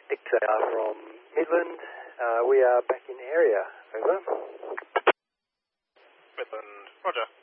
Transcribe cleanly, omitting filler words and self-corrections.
Dictator from Midland. We are back in area. Over. Midland, roger.